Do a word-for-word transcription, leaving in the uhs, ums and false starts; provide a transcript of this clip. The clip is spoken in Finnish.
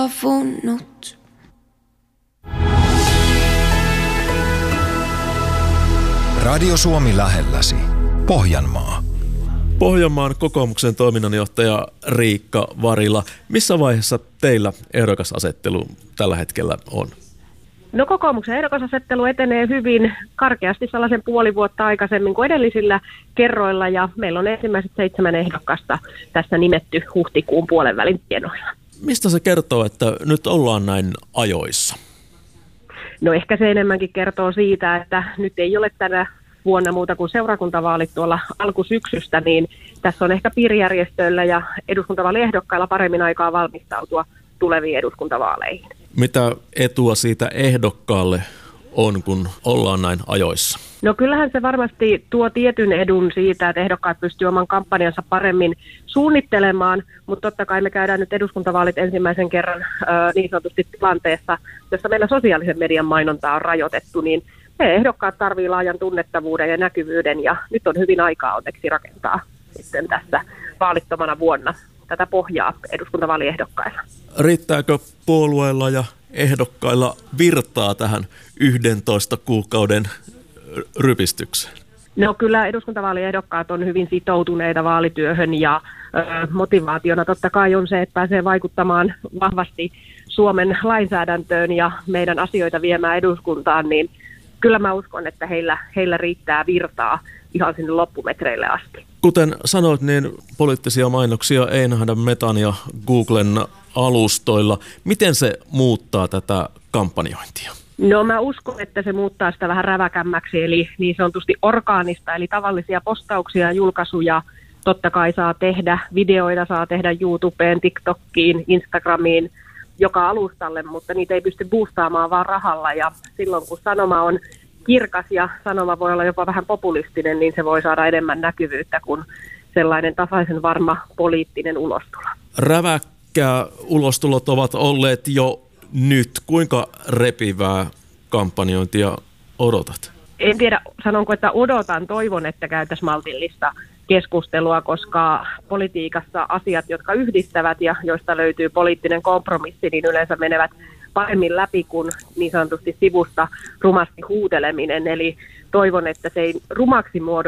avunnut. Radio Suomi lähelläsi. Pohjanmaa. Pohjanmaan kokoomuksen toiminnanjohtaja Riikka Varila. Missä vaiheessa teillä ehdokasasettelu tällä hetkellä on? No kokoomuksen ehdokasasettelu etenee hyvin karkeasti sellaisen puoli vuotta aikaisemmin kuin edellisillä kerroilla ja meillä on ensimmäiset seitsemän ehdokasta tässä nimetty huhtikuun puolen välin tienoilla. Mistä se kertoo, että nyt ollaan näin ajoissa? No ehkä se enemmänkin kertoo siitä, että nyt ei ole tänä vuonna muuta kuin seurakuntavaalit tuolla alkusyksystä, niin tässä on ehkä piirijärjestöillä ja eduskuntavaaliehdokkailla paremmin aikaa valmistautua tuleviin eduskuntavaaleihin. Mitä etua siitä ehdokkaalle on, kun ollaan näin ajoissa? No kyllähän se varmasti tuo tietyn edun siitä, että ehdokkaat pystyy oman kampanjansa paremmin suunnittelemaan, mutta totta kai me käydään nyt eduskuntavaalit ensimmäisen kerran ö, niin sanotusti tilanteessa, jossa meillä sosiaalisen median mainontaa on rajoitettu, niin me ehdokkaat tarvii laajan tunnettavuuden ja näkyvyyden ja nyt on hyvin aikaa onneksi rakentaa sitten tässä vaalittomana vuonna tätä pohjaa eduskuntavaaliehdokkailla. Riittääkö puolueilla ja ehdokkailla virtaa tähän yhdentoista kuukauden rypistykseen? No kyllä eduskuntavaaliehdokkaat on hyvin sitoutuneita vaalityöhön ja ö, motivaationa totta kai on se, että pääsee vaikuttamaan vahvasti Suomen lainsäädäntöön ja meidän asioita viemään eduskuntaan, niin kyllä mä uskon, että heillä, heillä riittää virtaa ihan sinne loppumetreille asti. Kuten sanoit, niin poliittisia mainoksia ei nähdä Metan ja Googlen alustoilla. Miten se muuttaa tätä kampanjointia? No mä uskon, että se muuttaa sitä vähän räväkämmäksi, eli niin sanotusti orgaanista, eli tavallisia postauksia ja julkaisuja totta kai saa tehdä, videoita saa tehdä YouTubeen, TikTokiin, Instagramiin, joka alustalle, mutta niitä ei pysty boostaamaan vaan rahalla ja silloin kun sanoma on kirkas ja sanoma voi olla jopa vähän populistinen, niin se voi saada enemmän näkyvyyttä kuin sellainen tasaisen varma poliittinen ulostulo. Räväkkä ulostulot ovat olleet jo nyt. Kuinka repivää kampanjointia odotat? En tiedä, sanonko, että odotan, toivon, että käytäisiin maltillista keskustelua, koska politiikassa asiat, jotka yhdistävät ja joista löytyy poliittinen kompromissi, niin yleensä menevät paremmin läpi kuin niin sanotusti sivusta rumasti huuteleminen. Eli toivon, että se ei rumaksi muodostu